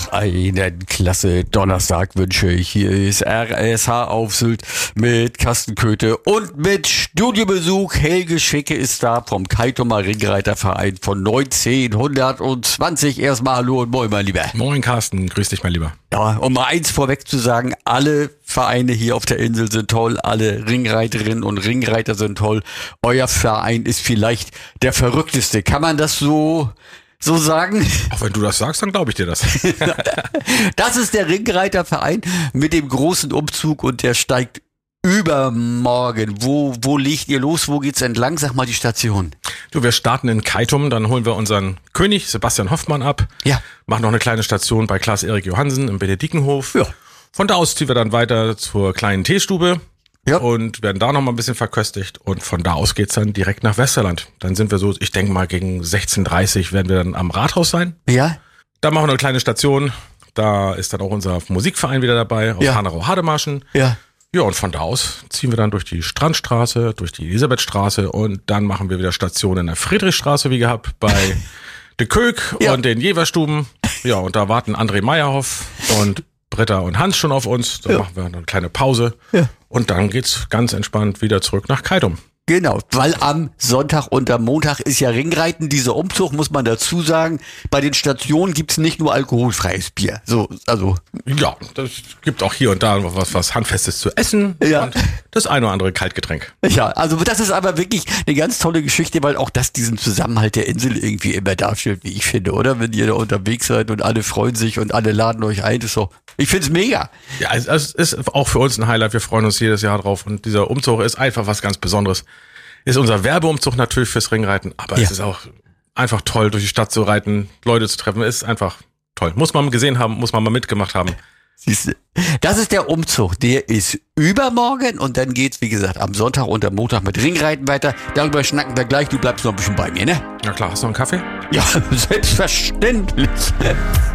Einen klasse Donnerstag wünsche ich. Hier ist RSH auf Sylt mit Carsten Köthe und mit Studiobesuch. Helge Schicke ist da vom Kaitumer Ringreiterverein von 1920. Erstmal hallo und moin, mein Lieber. Moin Carsten, grüß dich, mein Lieber. Ja, um mal eins vorweg zu sagen, alle Vereine hier auf der Insel sind toll, alle Ringreiterinnen und Ringreiter sind toll. Euer Verein ist vielleicht der verrückteste. Kann man das so sagen? Auch wenn du das sagst, dann glaube ich dir das. Das ist der Ringreiterverein mit dem großen Umzug und der steigt übermorgen. Wo legt ihr los? Wo geht's entlang? Sag mal die Station. Du, wir starten in Keitum, dann holen wir unseren König Sebastian Hoffmann ab. Ja. Machen noch eine kleine Station bei Klaas-Erik Johansen im Benedikenhof. Ja. Von da aus ziehen wir dann weiter zur kleinen Teestube. Ja. Und werden da noch mal ein bisschen verköstigt. Und von da aus geht's dann direkt nach Westerland. Dann sind wir so, ich denke mal gegen 16:30 werden wir dann am Rathaus sein. Ja. Da machen wir eine kleine Station. Da ist dann auch unser Musikverein wieder dabei aus Hanau-Hademarschen. Ja. Ja, und von da aus ziehen wir dann durch die Strandstraße, durch die Elisabethstraße und dann machen wir wieder Station in der Friedrichstraße, wie gehabt, bei de Köck und den Jeverstuben. Ja, und da warten André Meyerhoff und Britta und Hans schon auf uns. Da machen wir eine kleine Pause. Ja. Und dann geht's ganz entspannt wieder zurück nach Keitum. Genau, weil am Sonntag und am Montag ist ja Ringreiten. Dieser Umzug, muss man dazu sagen, bei den Stationen gibt's nicht nur alkoholfreies Bier. Ja, das gibt auch hier und da was Handfestes zu essen und das eine oder andere Kaltgetränk. Ja, also das ist aber wirklich eine ganz tolle Geschichte, weil auch das diesen Zusammenhalt der Insel irgendwie immer darstellt, wie ich finde, oder? Wenn ihr da unterwegs seid und alle freuen sich und alle laden euch ein, ist so. Ich find's mega. Ja, es ist auch für uns ein Highlight. Wir freuen uns jedes Jahr drauf und dieser Umzug ist einfach was ganz Besonderes. Ist unser Werbeumzug natürlich fürs Ringreiten, aber es ist auch einfach toll, durch die Stadt zu reiten, Leute zu treffen. Ist einfach toll. Muss man gesehen haben, muss man mal mitgemacht haben. Siehste, das ist der Umzug. Der ist übermorgen und dann geht's, wie gesagt, am Sonntag und am Montag mit Ringreiten weiter. Darüber schnacken wir gleich. Du bleibst noch ein bisschen bei mir, ne? Na klar, hast du noch einen Kaffee? Ja, selbstverständlich.